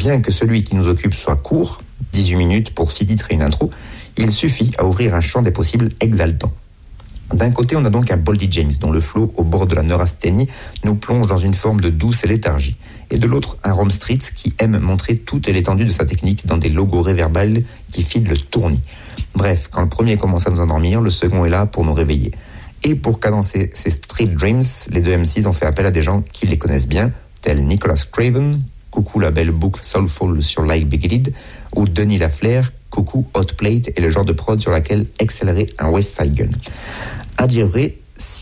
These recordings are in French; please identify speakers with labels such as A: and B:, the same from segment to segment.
A: Bien que celui qui nous occupe soit court, 18 minutes pour 6 titres et une intro, il suffit à ouvrir un champ des possibles exaltant. D'un côté, on a donc un Boldy James, dont le flow au bord de la neurasthénie nous plonge dans une forme de douce léthargie. Et de l'autre, un Rome Street qui aime montrer toute l'étendue de sa technique dans des logos réverbales qui filent le tournis. Bref, quand le premier commence à nous endormir, le second est là pour nous réveiller. Et pour cadencer ces Street Dreams, les deux MCs ont fait appel à des gens qui les connaissent bien, tels Nicholas Craven, coucou la belle boucle Soulful sur Like Biggie, ou Denis Laflair, coucou Hot Plate et le genre de prod sur laquelle excellerait un West Side Gun. À dire vrai,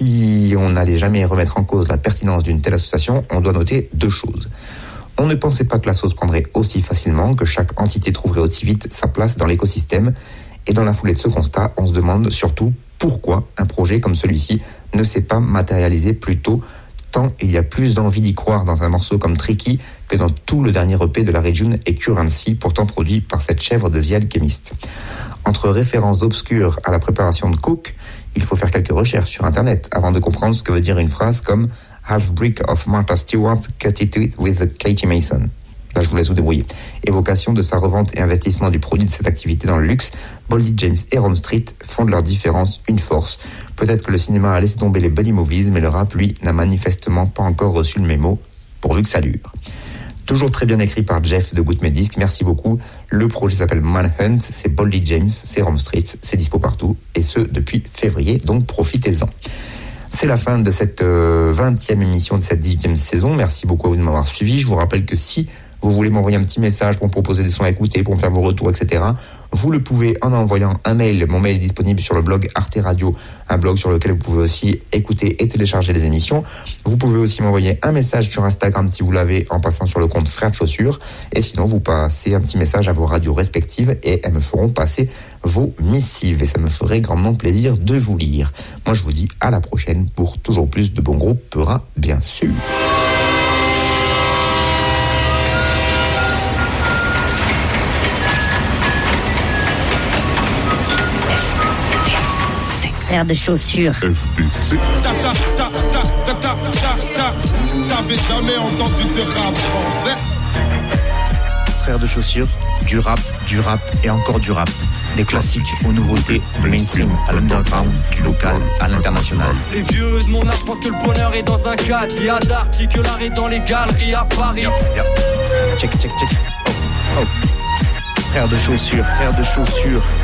A: si on n'allait jamais remettre en cause la pertinence d'une telle association, on doit noter deux choses. On ne pensait pas que la sauce prendrait aussi facilement, que chaque entité trouverait aussi vite sa place dans l'écosystème. Et dans la foulée de ce constat, on se demande surtout pourquoi un projet comme celui-ci ne s'est pas matérialisé plus tôt, tant il y a plus d'envie d'y croire dans un morceau comme Tricky que dans tout le dernier EP de la Region et Currency, pourtant produit par cette chèvre de The Alchemist. Entre références obscures à la préparation de coke, il faut faire quelques recherches sur Internet avant de comprendre ce que veut dire une phrase comme « Half brick of Martha Stewart, cut it with Katie Mason ». Là, je vous laisse vous débrouiller. Évocation de sa revente et investissement du produit de cette activité dans le luxe, Boldy James et Rome Street font de leur différence une force. Peut-être que le cinéma a laissé tomber les buddy movies, mais le rap, lui, n'a manifestement pas encore reçu le mémo, pourvu que ça dure. Toujours très bien écrit par Jeff de Good Disc, merci beaucoup. Le projet s'appelle Manhunt, c'est Boldy James, c'est Rome Street, c'est dispo partout, et ce depuis février, donc profitez-en. C'est la fin de cette 20e émission de cette 18e saison. Merci beaucoup à vous de m'avoir suivi. Je vous rappelle que si vous voulez m'envoyer un petit message pour me proposer des sons à écouter, pour me faire vos retours, etc., vous le pouvez en envoyant un mail. Mon mail est disponible sur le blog Arte Radio, un blog sur lequel vous pouvez aussi écouter et télécharger les émissions. Vous pouvez aussi m'envoyer un message sur Instagram si vous l'avez en passant sur le compte Frères de Chaussures. Et sinon, vous passez un petit message à vos radios respectives et elles me feront passer vos missives. Et ça me ferait grandement plaisir de vous lire. Moi, je vous dis à la prochaine pour toujours plus de bons groupes Peura, bien sûr.
B: Frères de chaussures.
C: FBC. T'avais jamais entendu de rap français.
D: Frères de chaussures, du rap et encore du rap. Des classiques aux nouveautés, du mainstream à l'underground, du local à l'international.
E: Les vieux de mon âge pensent que le bonheur est dans un cadre. Il y a d'articles est dans les galeries à Paris.
D: Check. Oh. Frères de chaussures.